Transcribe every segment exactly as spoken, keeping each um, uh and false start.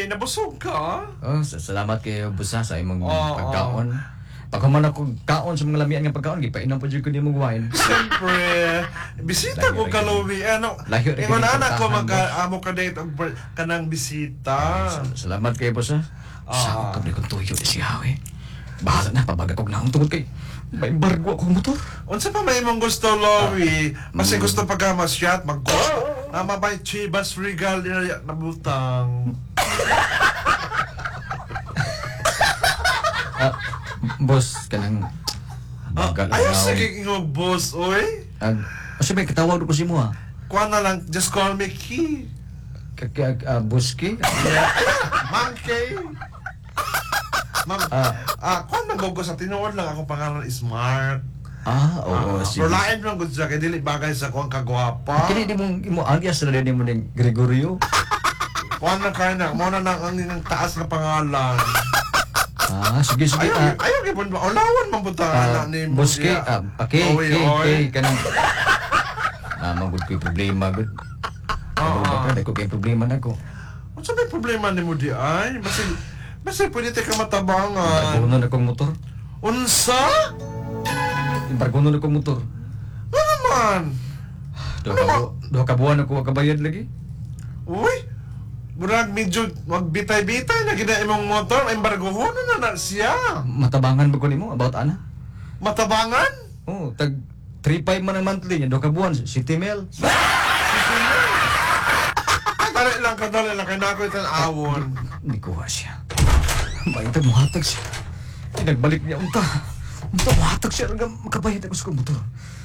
nabusog ka? Oh, sa- salamat kayo busa sa imong Oo. pagkaon. Pag man ako kaon sa mga lamian nga pagkaon, gipainom po jud ko nimo wine. Siyempre, bisita ko ka, Louie. Ano, Layo rin ingon kayo anak ko, puntahan, magka-amo ka date og ber- kanang bisita. Sal- Salamat kayo busa. Ah. Sa kabli kong tuyo di siya eh. Bahala na pabaga kog naong tungod kay may embargo akong motor. Unsa pa may imong gusto, Louie? Kasi gusto pa ka masyat, mag na mabay Chivas Regal na nabutang. Ah, boss kanang Ah, bagal ayaw na- sige ingog boss, oy. Ag, asa may katawag ko si mo ha? Kuha na lang, just call me Key. Kag uh, buski. Ma'am Kay. Ma'am, Ah. ah, kuha na gogo sa tinuod lang akong pangalan is Mark. Ah, oo, Ah, sige. pero lain lang gud siya kay dili bagay sa kuang kagwapa. Kini di mo imo alias na din mo ning Gregorio. Kuha na kaya na, mo na nang ang ang taas na pangalan. Ah, sige sige. Ayaw, Ah, ayaw gipon ba? Olawan man po ta ah, na ni buski, ah, okay, Oy, okay, oy. okay, kanang Ah, magud ko'y problema gud. Oo. Oo, baka ko kay problema na ko. Unsa may problema nimo di ay? Basi basi pwede ta ka matabangan. Bargunon akong motor. Unsa? Bargunon akong motor. Ano naman? Duha ka bu- duha ka buwan ako kabayad lagi. Uy, murag medyo magbitay-bitay na gina imong motor, embargohon na na siya. Matabangan ba ko nimo about ana? Matabangan? Oh, tag three five man ang monthly niya, duha ka buwan, City Mail. Dali lang ka, dali lang. Kaya na ako itang awon. Hindi ko siya. Baitag mo hatag siya. Ay, nagbalik niya unta. Unta mo hatag siya. Hanggang makabayad ako sa motor.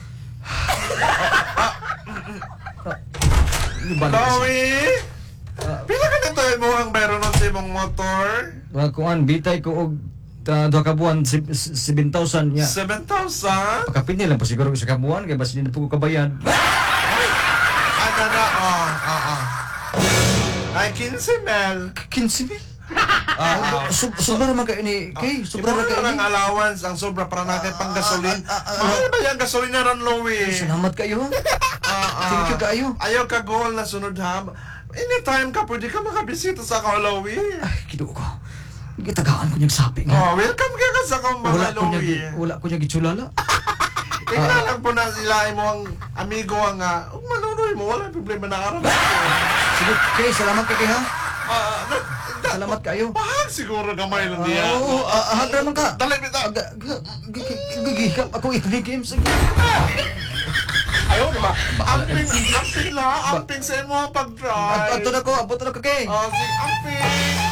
Ibalik siya. Chloe! Pila ka nito mo ang meron nun sa imong motor? Mga kuan, bitay ko og uh, duha ka buwan, si- si- seven thousand niya. seven thousand? Pagkapin lang po siguro ko sa kabuan, kaya basta hindi na po ko kabayad. Ano na, oh, ah, ah. Ay, quince mil. Kinsi mil? Ah, ah. Sub- Sobra naman kayo ni Kay. Sobra Sobra naman kayo na ni. ng allowance ang sobra para natin pang gasolin. ah, ah, Mahal ba yung gasolina ron, Louie? Salamat kayo. Ah, ah. Thank you kayo. Ayaw ka goal na sunod ha. Anytime ka, pwede ka makabisita sa ako, Louie. Ay, kido ko. Gitagaan ko niyang sabi nga. Oh, welcome ka ka sa akong Wala mga ko niya, Louie. wala ko niya gitsulala. Ikaw lang po na sila mo ang amigo ang nga. Kung manunoy mo, wala problema na araw. Sige, Kay, salamat ka kay ha. Ah, na- da- Salamat kayo. Bahag siguro gamay lang niya. Oo, ah, ahag naman ka. Dali, bita. Gigikap ako i-game. Sige. Ayaw, di ba? Amping, amping la, amping sa imo ang pag-drive. Ato na ko, abot na ko kay. Oh, sige, amping.